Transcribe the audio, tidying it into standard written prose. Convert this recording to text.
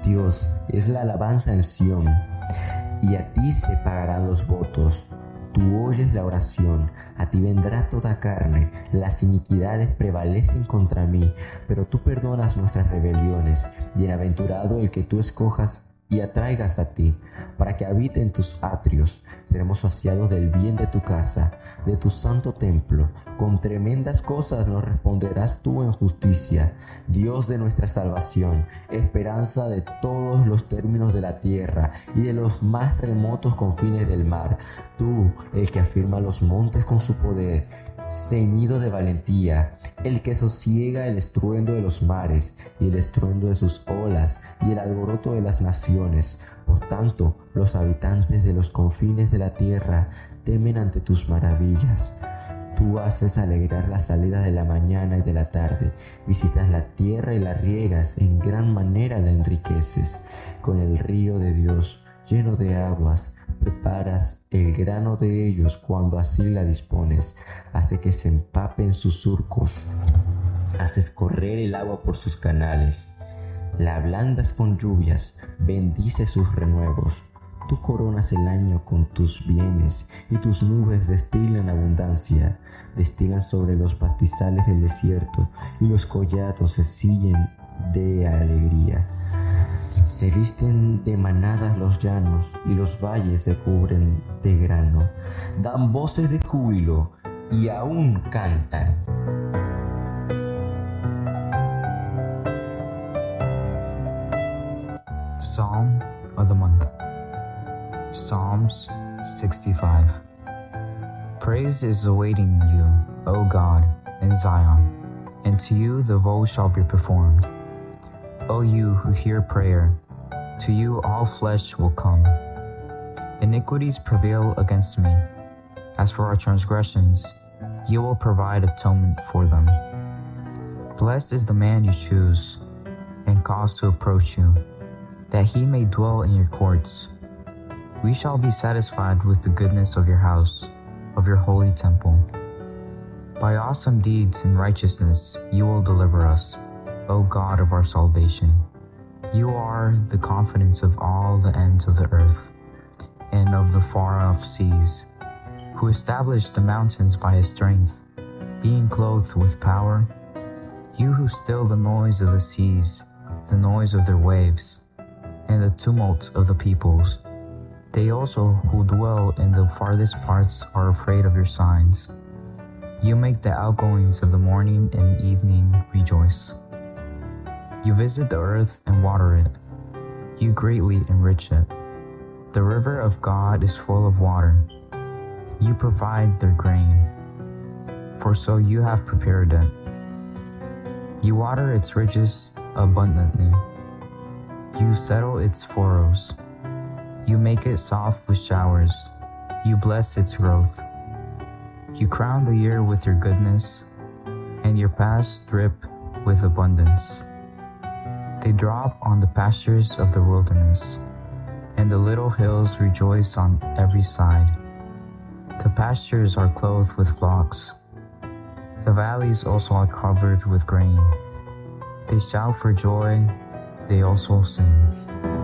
Dios es la alabanza en Sión, y a ti se pagarán los votos. Tú oyes la oración, a ti vendrá toda carne, las iniquidades prevalecen contra mí, pero tú perdonas nuestras rebeliones. Bienaventurado el que tú escojas y atraigas a ti, para que habite en tus atrios. Seremos saciados del bien de tu casa, de tu santo templo. Con tremendas cosas nos responderás tú en justicia. Dios de nuestra salvación, esperanza de todos los términos de la tierra y de los más remotos confines del mar. Tú, el que afirma los montes con su poder, ceñido de valentía, el que sosiega el estruendo de los mares y el estruendo de sus olas y el alboroto de las naciones. Por tanto, los habitantes de los confines de la tierra temen ante tus maravillas. Tú haces alegrar la salida de la mañana y de la tarde, visitas la tierra y la riegas, en gran manera la enriqueces. Con el río de Dios, lleno de aguas, preparas el grano de ellos cuando así la dispones. Hace que se empapen sus surcos, haces correr el agua por sus canales. La ablandas con lluvias, bendice sus renuevos. Tú coronas el año con tus bienes, y tus nubes destilan abundancia. Destilan sobre los pastizales del desierto, y los collados se sillen de alegría. Se visten de manadas los llanos, y los valles se cubren de grano. Dan voces de júbilo, y aún cantan. Psalm of the Month. Psalms 65. Praise is awaiting you, O God, in Zion, and to you the vow shall be performed. O you who hear prayer, to you all flesh will come. Iniquities prevail against me. As for our transgressions, you will provide atonement for them. Blessed is the man you choose and cause to approach you, that he may dwell in your courts. We shall be satisfied with the goodness of your house, of your holy temple. By awesome deeds and righteousness you will deliver us, O God of our salvation. You are the confidence of all the ends of the earth, and of the far-off seas, who established the mountains by his strength, being clothed with power. You who still the noise of the seas, the noise of their waves, and the tumult of the peoples. They also who dwell in the farthest parts are afraid of your signs. You make the outgoings of the morning and evening rejoice. You visit the earth and water it. You greatly enrich it. The river of God is full of water. You provide their grain, for so you have prepared it. You water its ridges abundantly. You settle its furrows. You make it soft with showers. You bless its growth. You crown the year with your goodness, and your paths drip with abundance. They drop on the pastures of the wilderness, and the little hills rejoice on every side. The pastures are clothed with flocks. The valleys also are covered with grain. They shout for joy, they also sing.